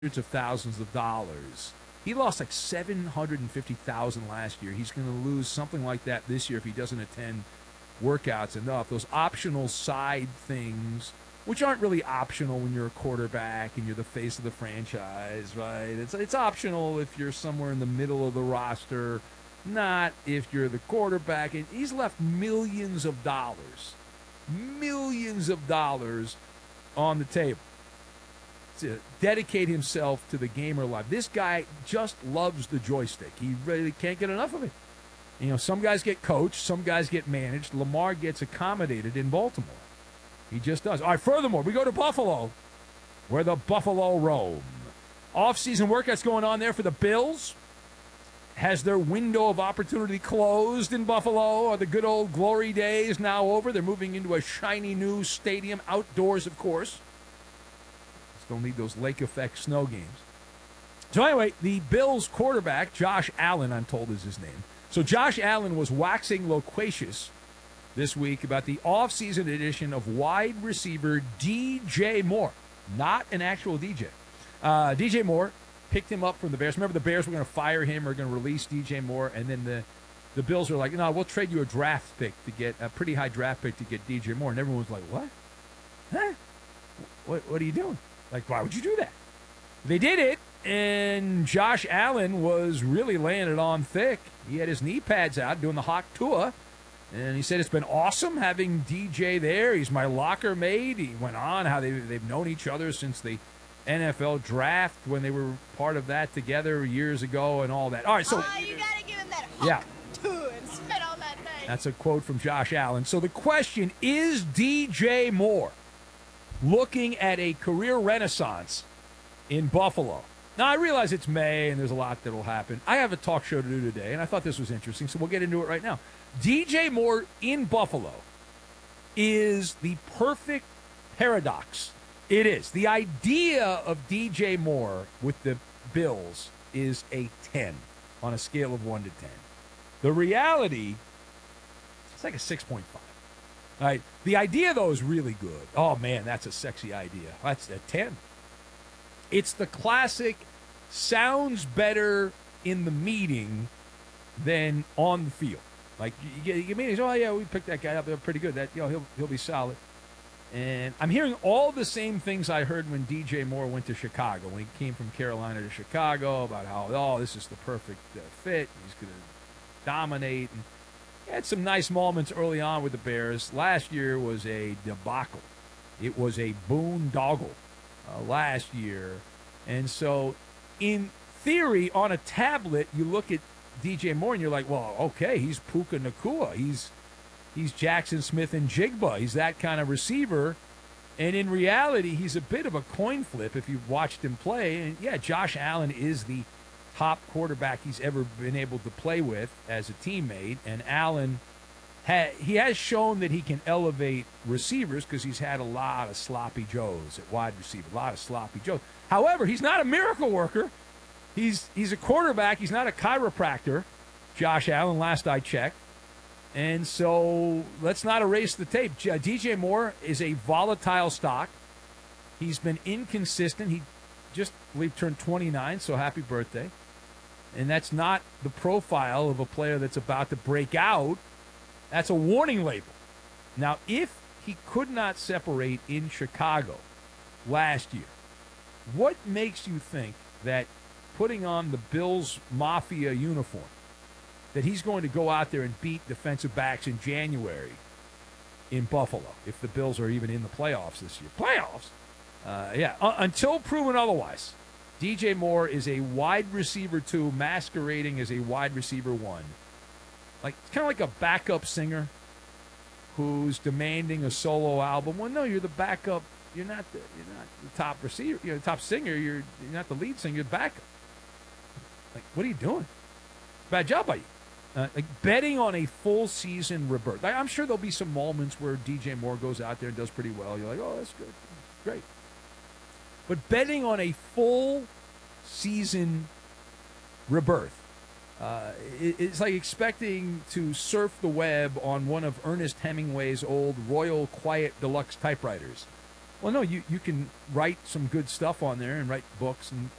hundreds of thousands of dollars. He lost like $750,000 last year. He's going to lose something like that this year if he doesn't attend workouts enough. Those optional side things, which aren't really optional when you're a quarterback and you're the face of the franchise, right? It's optional if you're somewhere in the middle of the roster, not if you're the quarterback. And he's left millions of dollars on the table to dedicate himself to the gamer life. This guy just loves the joystick. He really can't get enough of it. You know, some guys get coached, some guys get managed. Lamar gets accommodated in Baltimore. He just does. All right, furthermore, we go to Buffalo, where the Buffalo roam. Off-season workouts going on there for the Bills. Has their window of opportunity closed in Buffalo? Are the good old glory days now over? They're moving into a shiny new stadium, outdoors, of course. Still need those lake effect snow games. So anyway, the Bills quarterback, Josh Allen, I'm told is his name. So Josh Allen was waxing loquacious this week about the offseason edition of wide receiver DJ Moore. Not an actual DJ. DJ Moore picked him up from the Bears. Remember, the Bears were going to fire him or going to release DJ Moore, and then the Bills were like, no, we'll trade you a draft pick to get a pretty high draft pick to get DJ Moore. And everyone was like, what? Huh? What are you doing? Like, why would you do that? They did it, and Josh Allen was really laying it on thick. He had his knee pads out doing the Hawk Tua, and he said it's been awesome having DJ there. He's my locker mate. He went on how they've known each other since the NFL draft when they were part of that together years ago and all that. All right, so you gotta give him that Hawk Tua and spit on that thing. That's a quote from Josh Allen. So the question is, DJ Moore looking at a career renaissance in Buffalo? Now, I realize it's May and there's a lot that will happen. I have a talk show to do today, and I thought this was interesting, so we'll get into it right now. DJ Moore in Buffalo is the perfect paradox. It is. The idea of DJ Moore with the Bills is a 10 on a scale of 1 to 10. The reality, it's like a 6.5. All right. The idea, though, is really good. Oh, man, that's a sexy idea. That's a 10. It's the classic, sounds better in the meeting than on the field. Like, you get meetings, oh, yeah, we picked that guy up. They're pretty good. That, he'll be solid. And I'm hearing all the same things I heard when DJ Moore went to Chicago, when he came from Carolina to Chicago, about how, this is the perfect fit. He's going to dominate. And he had some nice moments early on with the Bears. Last year was a debacle. It was a boondoggle last year. And so, in theory, on a tablet, you look at DJ Moore and you're like, well, okay, he's Puka Nacua. He's Jackson Smith and Jigba. He's that kind of receiver. And in reality, he's a bit of a coin flip if you've watched him play. And, yeah, Josh Allen is the top quarterback he's ever been able to play with as a teammate. And Allen, he has shown that he can elevate receivers because he's had a lot of sloppy joes at wide receiver, a lot of sloppy joes. However, he's not a miracle worker. He's a quarterback. He's not a chiropractor, Josh Allen, last I checked. And so let's not erase the tape. DJ Moore is a volatile stock. He's been inconsistent. He just, I believe, turned 29, so happy birthday. And that's not the profile of a player that's about to break out. That's a warning label. Now, if he could not separate in Chicago last year, what makes you think that putting on the Bills Mafia uniform, that he's going to go out there and beat defensive backs in January in Buffalo if the Bills are even in the playoffs this year? Playoffs? Until proven otherwise. DJ Moore is a wide receiver 2 masquerading as a wide receiver 1. Like, it's kind of like a backup singer who's demanding a solo album. Well, no, you're the backup. You're not the top receiver. You're the top singer. You're not the lead singer. You're the backup. Like, what are you doing? Bad job by you. Like betting on a full season rebirth. I'm sure there'll be some moments where DJ Moore goes out there and does pretty well. You're like, oh, that's good. Great. But betting on a full season rebirth, it's like expecting to surf the web on one of Ernest Hemingway's old Royal Quiet Deluxe typewriters. Well, no, you can write some good stuff on there and write books and